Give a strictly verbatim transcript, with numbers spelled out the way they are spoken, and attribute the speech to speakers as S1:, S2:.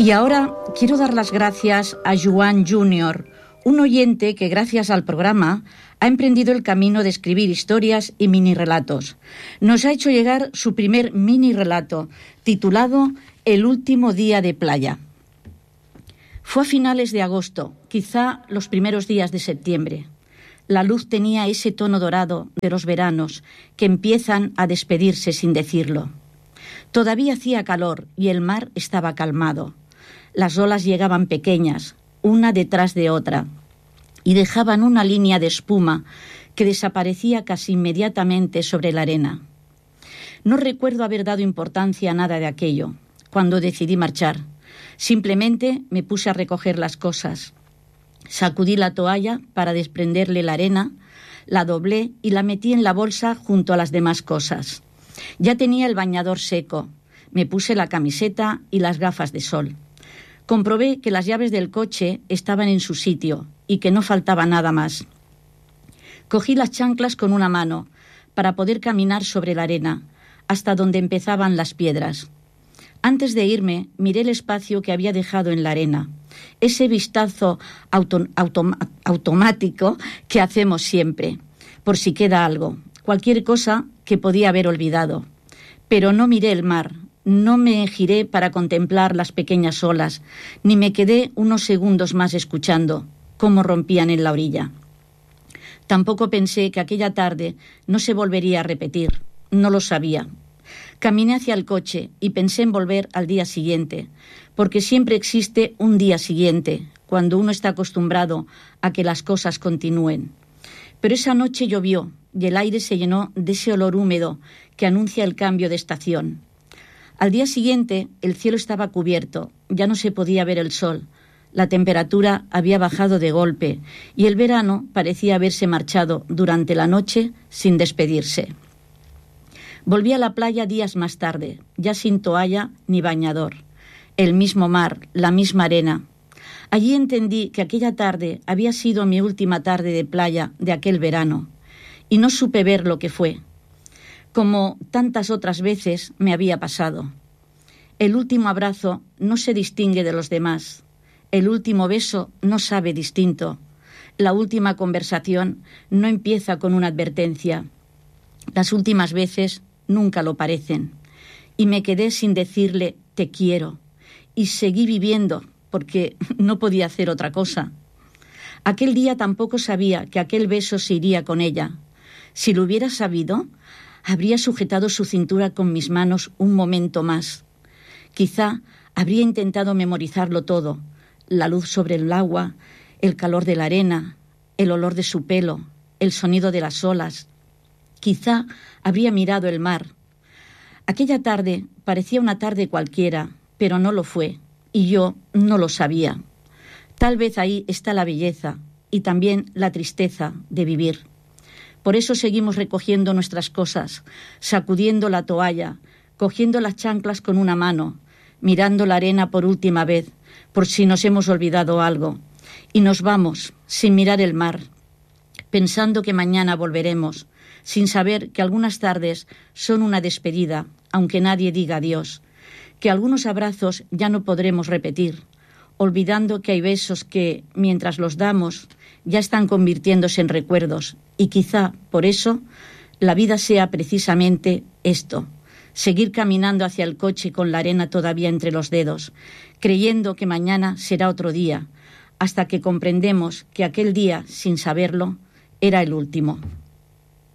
S1: Y ahora quiero dar las gracias a Joan Junior, un oyente que gracias al programa ha emprendido el camino de escribir historias y mini relatos. Nos ha hecho llegar su primer mini relato, titulado El último día de playa. Fue a finales de agosto, quizá los primeros días de septiembre. La luz tenía ese tono dorado de los veranos que empiezan a despedirse sin decirlo. Todavía hacía calor y el mar estaba calmado. Las olas llegaban pequeñas, una detrás de otra, y dejaban una línea de espuma que desaparecía casi inmediatamente sobre la arena. No recuerdo haber dado importancia a nada de aquello cuando decidí marchar. Simplemente me puse a recoger las cosas. Sacudí la toalla para desprenderle la arena, la doblé y la metí en la bolsa junto a las demás cosas. Ya tenía el bañador seco. Me puse la camiseta y las gafas de sol. Comprobé que las llaves del coche estaban en su sitio y que no faltaba nada más. Cogí las chanclas con una mano para poder caminar sobre la arena hasta donde empezaban las piedras. Antes de irme, miré el espacio que había dejado en la arena, ese vistazo auto, autom, automático que hacemos siempre, por si queda algo, cualquier cosa que podía haber olvidado. Pero no miré el mar, no me giré para contemplar las pequeñas olas, ni me quedé unos segundos más escuchando cómo rompían en la orilla. Tampoco pensé que aquella tarde no se volvería a repetir, no lo sabía. Caminé hacia el coche y pensé en volver al día siguiente, porque siempre existe un día siguiente, cuando uno está acostumbrado a que las cosas continúen. Pero esa noche llovió y el aire se llenó de ese olor húmedo que anuncia el cambio de estación. Al día siguiente el cielo estaba cubierto, ya no se podía ver el sol, la temperatura había bajado de golpe y el verano parecía haberse marchado durante la noche sin despedirse. Volví a la playa días más tarde, ya sin toalla ni bañador. El mismo mar, la misma arena. Allí entendí que aquella tarde había sido mi última tarde de playa de aquel verano, y no supe ver lo que fue. Como tantas otras veces me había pasado. El último abrazo no se distingue de los demás. El último beso no sabe distinto. La última conversación no empieza con una advertencia. Las últimas veces nunca lo parecen. Y me quedé sin decirle te quiero. Y seguí viviendo porque no podía hacer otra cosa. Aquel día tampoco sabía que aquel beso se iría con ella. Si lo hubiera sabido, habría sujetado su cintura con mis manos un momento más. Quizá habría intentado memorizarlo todo, la luz sobre el agua, el calor de la arena, el olor de su pelo, el sonido de las olas. Quizá habría mirado el mar. Aquella tarde parecía una tarde cualquiera, pero no lo fue, y yo no lo sabía. Tal vez ahí está la belleza y también la tristeza de vivir. Por eso seguimos recogiendo nuestras cosas, sacudiendo la toalla, cogiendo las chanclas con una mano, mirando la arena por última vez, por si nos hemos olvidado algo. Y nos vamos, sin mirar el mar, pensando que mañana volveremos, sin saber que algunas tardes son una despedida, aunque nadie diga adiós, que algunos abrazos ya no podremos repetir, olvidando que hay besos que, mientras los damos, ya están convirtiéndose en recuerdos, y quizá, por eso, la vida sea precisamente esto, seguir caminando hacia el coche con la arena todavía entre los dedos, creyendo que mañana será otro día, hasta que comprendemos que aquel día, sin saberlo, era el último.